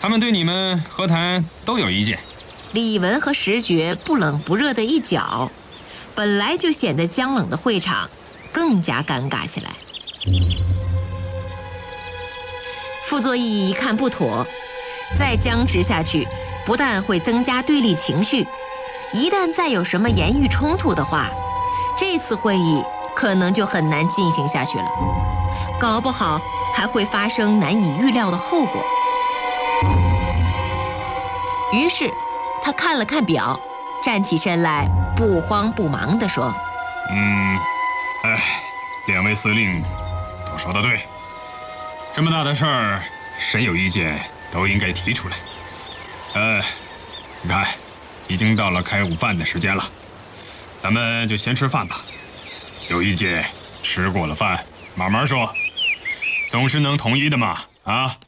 他们对你们和谈都有意见。 李文和石觉不冷不热的一搅，本来就显得僵冷的会场更加尴尬起来。傅作义一看不妥，再僵持下去，不但会增加对立情绪，一旦再有什么言语冲突的话，这次会议可能就很难进行下去了，搞不好还会发生难以预料的后果。于是他看了看表，站起身来，不慌不忙地说： 两位司令都说得对，这么大的事儿，谁有意见都应该提出来。你看，已经到了开午饭的时间了，咱们就先吃饭吧。有意见吃过了饭慢慢说，总是能统一的嘛，啊！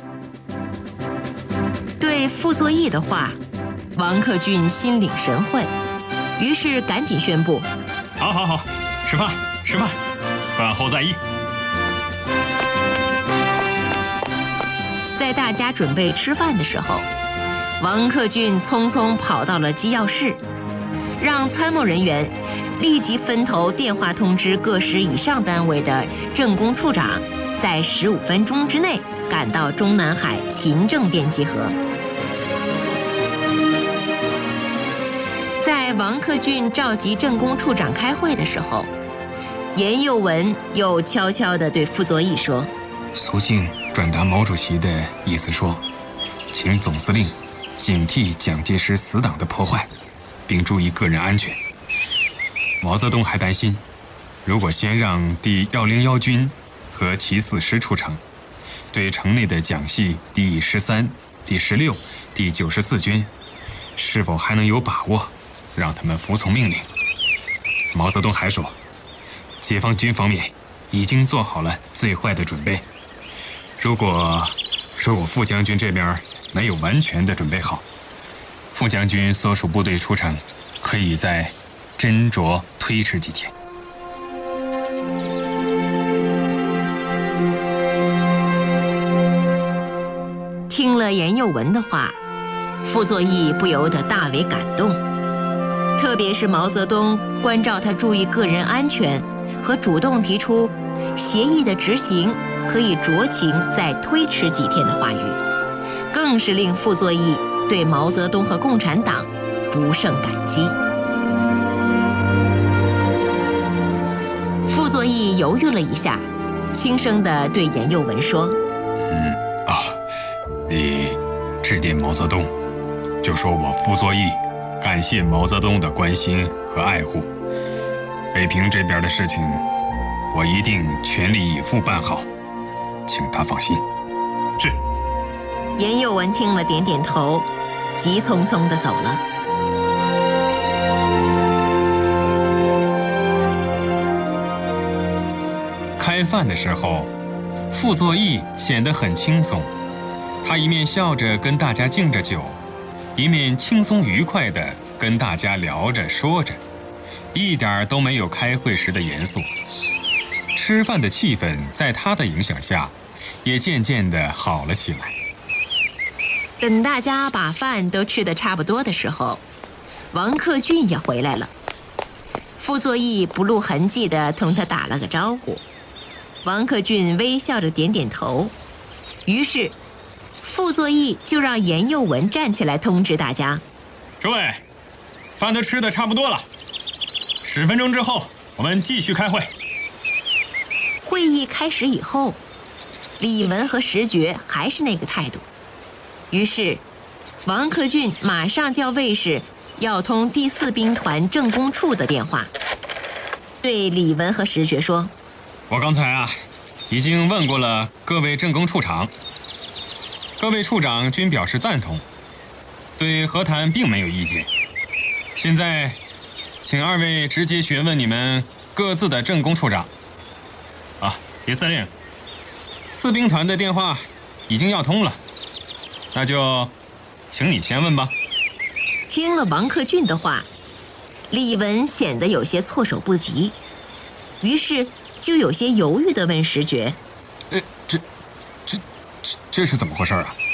对傅作义的话，王克俊心领神会，于是赶紧宣布： 好，吃饭，饭后再议。 在大家准备吃饭的时候，王克俊匆匆跑到了机要室，让参谋人员立即分头电话通知各师以上单位的政工处长，在15分钟之内赶到中南海勤政店集合。在王克俊召集政工处长开会的时候，严幼文又悄悄地对傅作义说： 苏静转达毛主席的意思说，请总司令警惕蒋介石死党的破坏，并注意个人安全。毛泽东还担心，如果先让第101军和其4师出城，对城内的蒋系第13、第16、第94军，是否还能有把握让他们服从命令？毛泽东还说，解放军方面已经做好了最坏的准备。如果傅将军这边没有完全的准备好，傅将军所属部队出城，可以再斟酌推迟几天。 听了严幼文的话，傅作义不由得大为感动，特别是毛泽东关照他注意个人安全和主动提出协议的执行可以酌情再推迟几天的话语，更是令傅作义对毛泽东和共产党不胜感激。傅作义犹豫了一下，轻声地对严幼文说： 你致电毛泽东，就说我傅作义感谢毛泽东的关心和爱护，北平这边的事情我一定全力以赴办好，请他放心。是。 严幼文听了点点头，急匆匆地走了。 开饭的时候，傅作义显得很轻松，他一面笑着跟大家敬着酒，一面轻松愉快地跟大家聊着说着，一点都没有开会时的严肃。吃饭的气氛在他的影响下也渐渐地好了起来。 等大家把饭都吃得差不多的时候，王克俊也回来了。傅作义不露痕迹地同他打了个招呼，王克俊微笑着点点头。于是傅作义就让严幼文站起来通知大家： 诸位，饭都吃得差不多了，10分钟之后我们继续开会。 会议开始以后，李文和石觉还是那个态度。于是王克俊马上叫卫士要通第4兵团政工处的电话，对李文和石觉说： 我刚才已经问过了各位政工处长，各位处长均表示赞同，对和谈并没有意见。现在请2位直接询问你们各自的政工处长。李司令，4兵团的电话已经要通了，那就请你先问吧。 听了王克俊的话，李文显得有些措手不及，于是就有些犹豫地问石觉： 这是怎么回事啊？